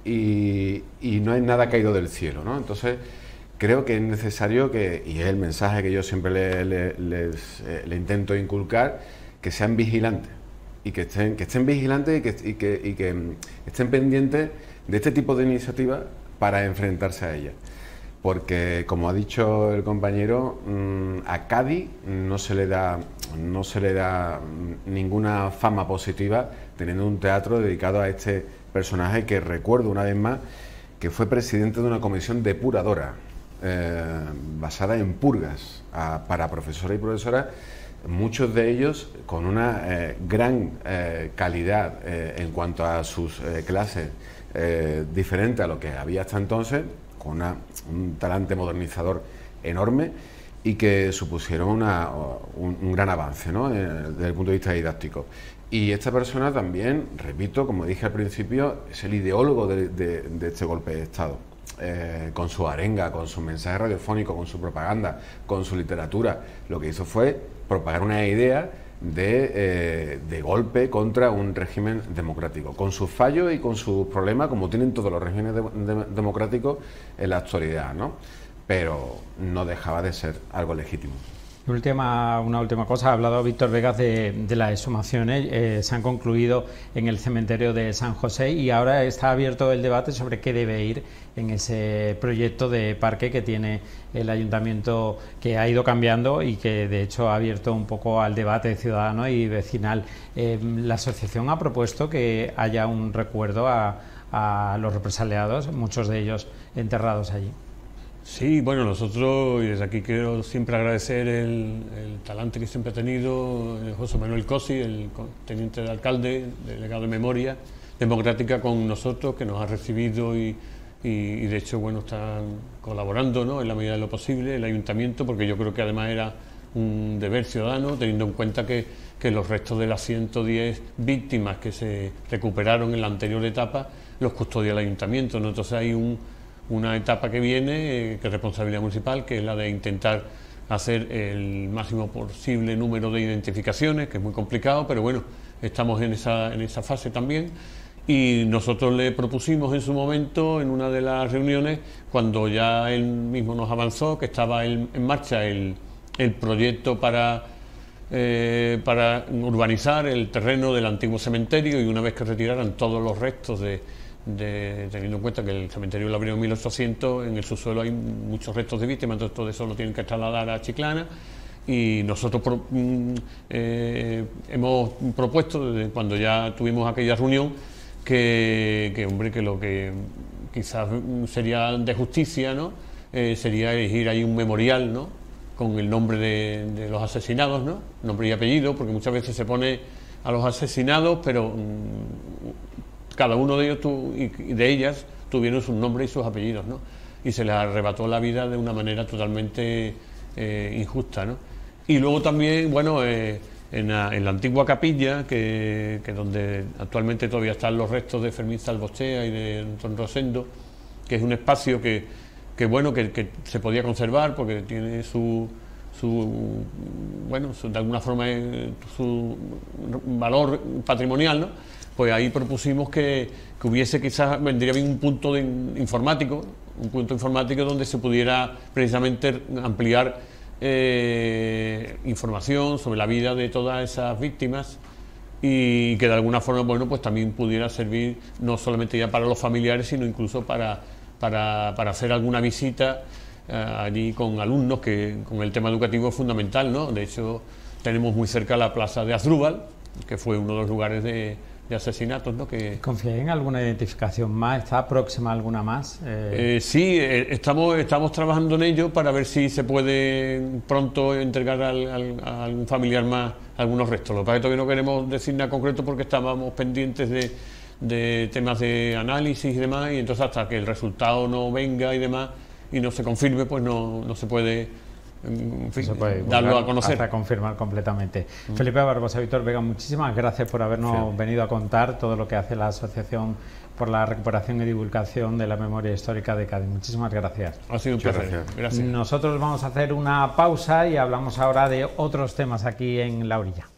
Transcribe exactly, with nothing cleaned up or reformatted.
y, y no hay nada caído del cielo, ¿no? Entonces, creo que es necesario que, y es el mensaje que yo siempre le, le, les, eh, le intento inculcar, que sean vigilantes y que estén, que estén vigilantes y que, y, que, y que estén pendientes de este tipo de iniciativas para enfrentarse a ellas. Porque, como ha dicho el compañero, a Cádiz no se le da, no se le da ninguna fama positiva teniendo un teatro dedicado a este personaje que, recuerdo una vez más, que fue presidente de una comisión depuradora eh, basada en purgas a, para profesores y profesoras, muchos de ellos con una eh, gran eh, calidad eh, en cuanto a sus eh, clases, eh, diferente a lo que había hasta entonces, con una, un talante modernizador enorme y que supusieron una, un, un gran avance, ¿no?, desde el punto de vista didáctico. Y esta persona también, repito, como dije al principio, es el ideólogo de, de, de este golpe de Estado, eh, con su arenga, con su mensaje radiofónico, con su propaganda, con su literatura. Lo que hizo fue propagar una idea de, eh, de golpe contra un régimen democrático, con sus fallos y con sus problemas, como tienen todos los regímenes de, de, democráticos en la actualidad, ¿no? Pero no dejaba de ser algo legítimo. Última, una última cosa, ha hablado Víctor Vegas de, de las exhumaciones, eh, se han concluido en el cementerio de San José y ahora está abierto el debate sobre qué debe ir en ese proyecto de parque que tiene el ayuntamiento, que ha ido cambiando y que de hecho ha abierto un poco al debate ciudadano y vecinal. Eh, la asociación ha propuesto que haya un recuerdo a, a los represaliados, muchos de ellos enterrados allí. Sí, bueno, nosotros, y desde aquí quiero siempre agradecer el, el talante que siempre ha tenido José Manuel Cosi, el teniente de alcalde, delegado de Memoria Democrática, con nosotros, que nos ha recibido y, y, y de hecho, bueno, están colaborando, ¿no?, en la medida de lo posible, el ayuntamiento, porque yo creo que además era un deber ciudadano, teniendo en cuenta que, que los restos de las ciento diez víctimas que se recuperaron en la anterior etapa los custodia el ayuntamiento, ¿no? Entonces hay un una etapa que viene, eh, que es responsabilidad municipal, que es la de intentar hacer el máximo posible número de identificaciones, que es muy complicado, pero bueno, estamos en esa, en esa fase también. Y nosotros le propusimos en su momento, en una de las reuniones, cuando ya él mismo nos avanzó, que estaba en, en marcha el, el proyecto para, eh, para urbanizar el terreno del antiguo cementerio, y una vez que retiraran todos los restos de De, teniendo en cuenta que el cementerio lo abrió en mil ochocientos, en el subsuelo hay muchos restos de víctimas, entonces todo eso lo tienen que trasladar a Chiclana, y nosotros pro, eh, hemos propuesto, desde cuando ya tuvimos aquella reunión, que, que hombre, que lo que quizás sería de justicia, ¿no?, eh, sería elegir ahí un memorial, ¿no?, con el nombre de, de los asesinados, ¿no?, nombre y apellido, porque muchas veces se pone a los asesinados, pero mmm, cada uno de ellos tu, y de ellas tuvieron sus nombres y sus apellidos, ¿no?, y se les arrebató la vida de una manera totalmente eh, injusta, ¿no? Y luego también, bueno, eh, en, la, en la antigua capilla, que, que donde actualmente todavía están los restos de Fermín Salvochea y de Antón Rosendo, que es un espacio que, que bueno, que, que se podía conservar porque tiene su, su bueno, su, de alguna forma su valor patrimonial, ¿no? Pues ahí propusimos que, que hubiese quizás, vendría bien un punto de informático, un punto informático donde se pudiera precisamente ampliar eh, información sobre la vida de todas esas víctimas y que de alguna forma, bueno, pues también pudiera servir no solamente ya para los familiares, sino incluso para, para, para hacer alguna visita eh, allí con alumnos, que con el tema educativo es fundamental, ¿no? De hecho, tenemos muy cerca la plaza de Asdrúbal, que fue uno de los lugares de de asesinatos, ¿no? Que ¿confía en alguna identificación más? ¿Está próxima alguna más? Eh... Eh, sí, eh, estamos, estamos trabajando en ello para ver si se puede pronto entregar al, al, a algún familiar más algunos restos. Lo que pasa es que todavía no queremos decir nada concreto porque estábamos pendientes de, de temas de análisis y demás, y entonces hasta que el resultado no venga y demás y no se confirme, pues no, no se puede, en fin, se puede darlo a conocer. Hasta confirmar completamente. Mm. Felipe Barbosa, Víctor Vega, muchísimas gracias por habernos sí. venido a contar todo lo que hace la Asociación por la Recuperación y Divulgación de la Memoria Histórica de Cádiz. Muchísimas gracias. Ha sido un placer. Gracias. Gracias. Nosotros vamos a hacer una pausa y hablamos ahora de otros temas aquí en La Orilla.